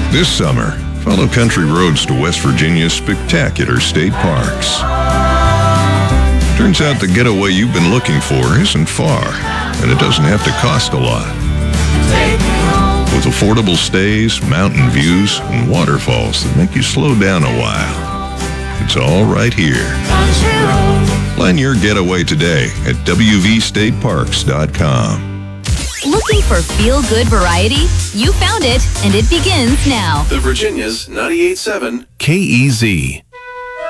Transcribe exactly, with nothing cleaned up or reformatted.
This summer, follow country roads to West Virginia's spectacular state parks. Turns out the getaway you've been looking for isn't far, and it doesn't have to cost a lot. With affordable stays, mountain views, and waterfalls that make you slow down a while. It's all right here. Plan your getaway today at W V state parks dot com. Looking for feel-good variety? You found it, and it begins now. The Virginia's ninety-eight point seven K E Z.